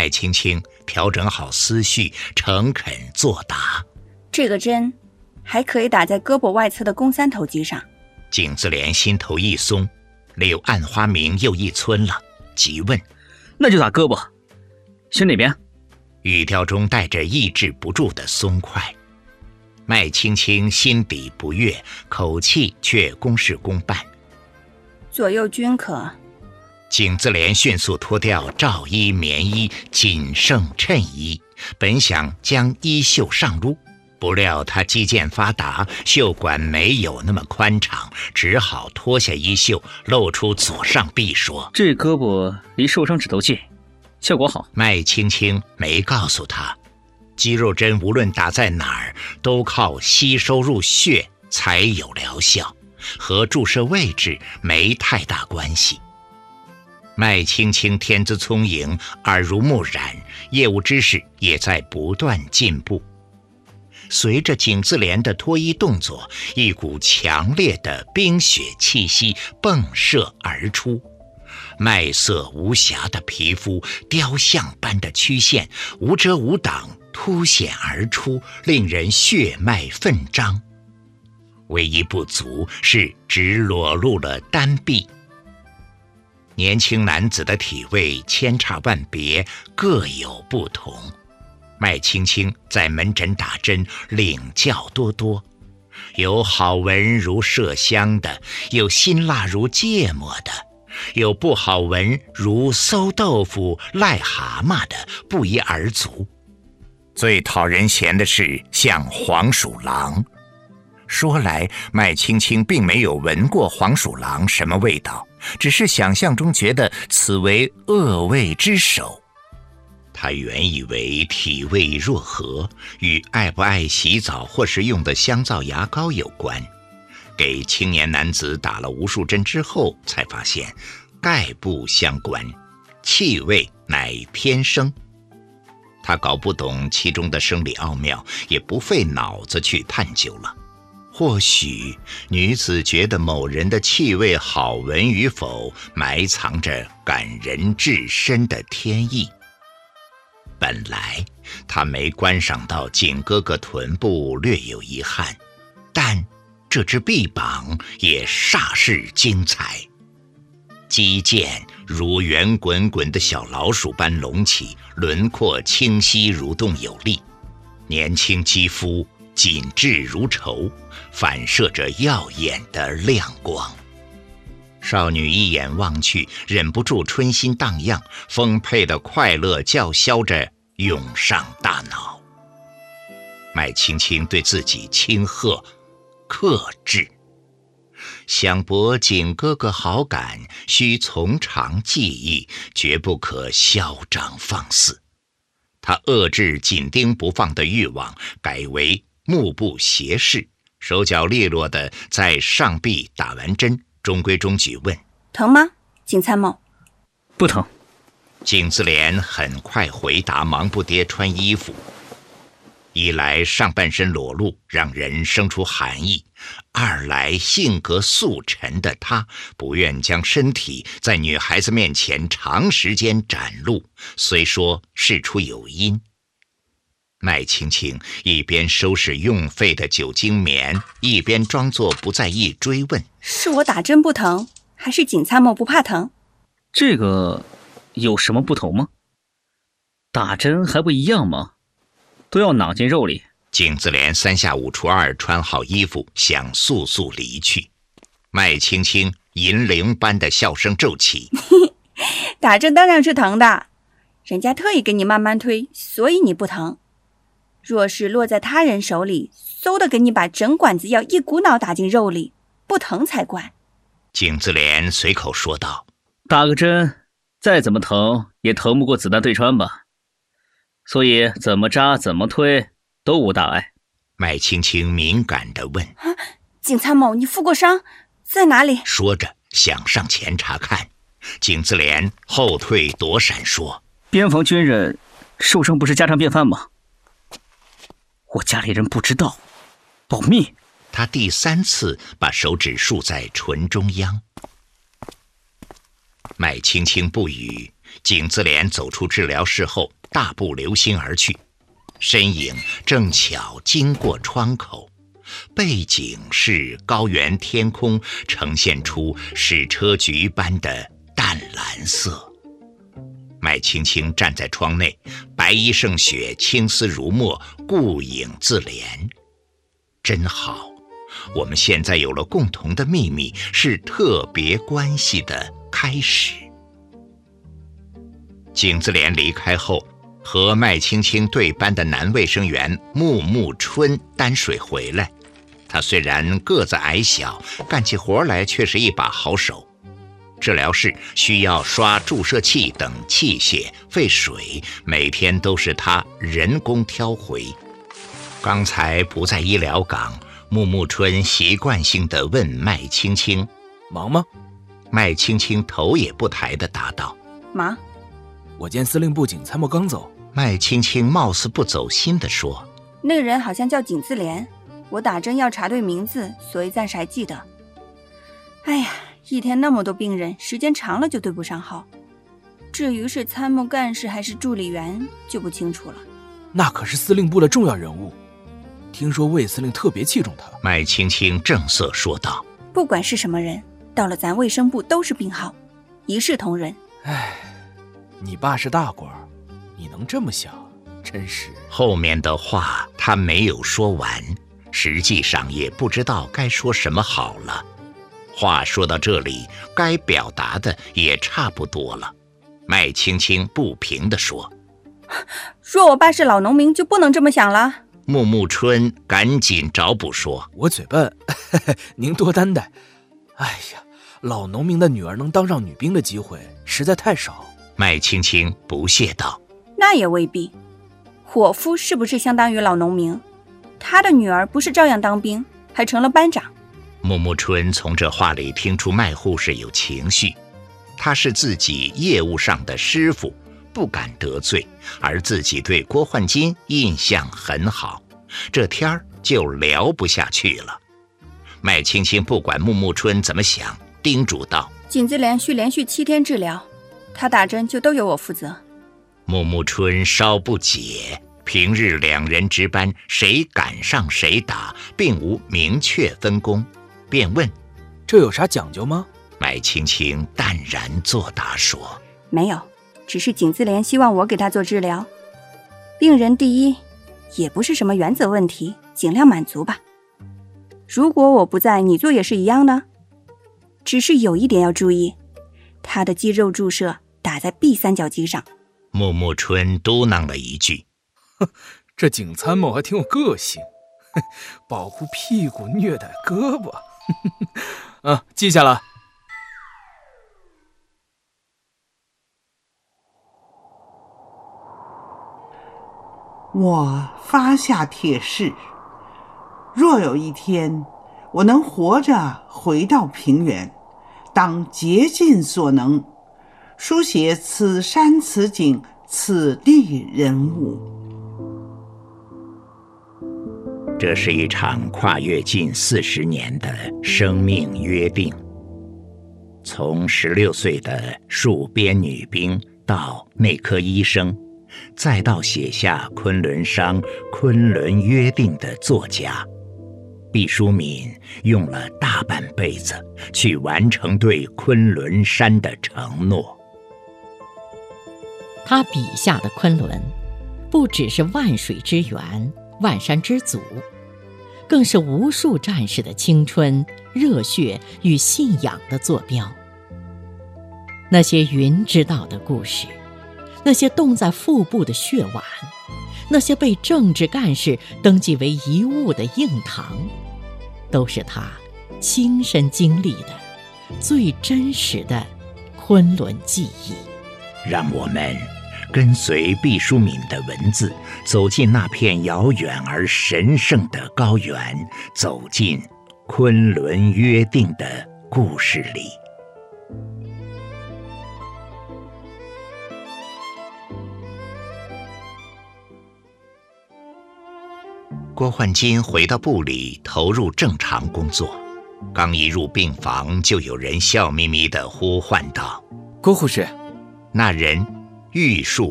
麦青青调整好思绪，诚恳作答。 这个针还可以打在胳膊外侧的肱三头肌上。 景自怜心头一松，柳暗花明又一村了，急问： 那就打胳膊，选哪边？ 语调中带着抑制不住的松快。麦青青心底不悦，口气却公事公办。 左右均可。 景自怜迅速脱掉罩衣、棉衣、紧身衬衣，本想将衣袖上撸，不料他肌腱发达，袖管没有那么宽敞，只好脱下衣袖，露出左上臂，说： 这胳膊离受伤指头近，效果好。 麦青青没告诉他，肌肉针无论打在哪儿，都靠吸收入血才有疗效，和注射位置没太大关系。麦青青天资聪颖，耳濡目染，业务知识也在不断进步。随着景自怜的脱衣动作，一股强烈的冰雪气息迸射而出，麦色无瑕的皮肤，雕像般的曲线，无遮无挡，凸显而出，令人血脉奋张。唯一不足是只裸露了单臂。年轻男子的体位千差万别，各有不同。麦青青在门诊打针，领教多多，有好闻如麝香的，有辛辣如芥末的，有不好闻如馊豆腐、癞蛤蟆的，不一而足。最讨人嫌的是像黄鼠狼。说来，麦青青并没有闻过黄鼠狼什么味道，只是想象中觉得此为恶味之首。他原以为体味若何与爱不爱洗澡或是用的香皂牙膏有关，给青年男子打了无数针之后，才发现概不相关，气味乃偏生。他搞不懂其中的生理奥妙，也不费脑子去探究了。或许女子觉得某人的气味好闻与否，埋藏着感人至深的天意。本来她没观赏到景哥哥臀部略有遗憾，但这只臂膀也煞是精彩，肌腱如圆滚滚的小老鼠般隆起，轮廓清晰蠕动有力，年轻肌肤紧致如绸，反射着耀眼的亮光。少女一眼望去，忍不住春心荡漾，丰沛的快乐叫嚣着涌上大脑。麦青青对自己轻喝克制，想博景哥哥好感，需从长计议，绝不可嚣张放肆。他遏制紧盯不放的欲望，改为目不斜视，手脚利落地在上臂打完针，中规中矩问： 疼吗，景参谋？ 不疼。 景自怜很快回答，忙不迭穿衣服。一来上半身裸露让人生出寒意，二来性格素沉的他不愿将身体在女孩子面前长时间展露，虽说事出有因。麦青青一边收拾用废的酒精棉，一边装作不在意追问： 是我打针不疼，还是景参谋不怕疼？ 这个有什么不同吗？打针还不一样吗？都要囊进肉里。 景自怜三下五除二穿好衣服，想速速离去。麦青青银铃般的笑声骤起： 打针当然是疼的，人家特意给你慢慢推，所以你不疼。若是落在他人手里，嗖的给你把整管子药一股脑打进肉里，不疼才怪。 景自怜随口说道： 打个针再怎么疼也疼不过子弹对穿吧，所以怎么扎怎么推都无大碍。 麦青青敏感地问： 景参谋，你负过伤在哪里？ 说着想上前查看，景自怜后退躲闪说： 边防军人受伤不是家常便饭吗？我家里人不知道，保密。 他第三次把手指竖在唇中央。麦青青不语， 景自怜走出治疗室后，大步流星而去，身影正巧经过窗口，背景是高原天空，呈现出矢车菊般的淡蓝色。麦青青站在窗内，白衣胜雪，青丝如墨，顾影自怜。真好，我们现在有了共同的秘密，是特别关系的开始。景自怜离开后，和麦青青对班的男卫生员穆木春担水回来。他虽然个子矮小，干起活来却是一把好手。治疗室需要刷注射器等器械，费水，每天都是他人工挑回。刚才不在医疗岗，穆木春习惯性地问麦青青：“ 忙吗？” 麦青青头也不抬地答道：“ 忙。” 我见司令部警参谋刚走。 麦青青貌似不走心地说：“ 那个人好像叫景自怜，我打针要查对名字，所以暂时还记得。哎呀，一天那么多病人，时间长了就对不上号。至于是参谋干事还是助理员，就不清楚了。” 那可是司令部的重要人物，听说魏司令特别器重他。 麦青青正色说道：“ 不管是什么人，到了咱卫生部都是病号，一视同仁。” 哎，你爸是大官，你能这么想，真是…… 后面的话他没有说完，实际上也不知道该说什么好了。话说到这里，该表达的也差不多了。麦青青不平地说：“ 说我爸是老农民就不能这么想了？” 穆木春赶紧找补说：“ 我嘴笨，您多担待。哎呀，老农民的女儿能当上女兵的机会实在太少。” 麦青青不屑道：“ 那也未必，伙夫是不是相当于老农民？他的女儿不是照样当兵，还成了班长。” 穆木春从这话里听出麦护士有情绪，他是自己业务上的师傅，不敢得罪，而自己对郭焕金印象很好，这天儿就聊不下去了。麦青青不管穆木春怎么想，叮嘱道：“ 景自怜需连续7天治疗，他打针就都由我负责。” 穆木春稍不解，平日两人值班，谁赶上谁打，并无明确分工，便问：“ 这有啥讲究吗？” 麦青青淡然作答说：“ 没有，只是景自怜希望我给他做治疗，病人第一，也不是什么原则问题，尽量满足吧。如果我不在，你做也是一样的。只是有一点要注意，他的肌肉注射打在臂三角肌上。” 穆木春嘟囔了一句：“ 这景参谋还挺有个性，保护屁股，虐待胳膊。记下了。” 我发下帖誓，若有一天我能活着回到平原，当竭尽所能书写此山此景此地人物。 这是一场跨越近40年的生命约定，从16岁的戍边女兵到内科医生，再到写下昆仑商昆仑约定的作家，毕淑敏用了大半辈子去完成对昆仑山的承诺。 他笔下的昆仑，不只是万水之源、万山之祖，更是无数战士的青春、热血与信仰的坐标。那些云知道的故事，那些冻在腹部的血碗，那些被政治干事登记为遗物的硬糖，都是他亲身经历的最真实的昆仑记忆。 让我们跟随毕淑敏的文字，走进那片遥远而神圣的高原，走进昆仑约定的故事里。郭焕金回到部里，投入正常工作。刚一入病房，就有人笑眯眯地呼唤道：“ 郭护士， 那人玉树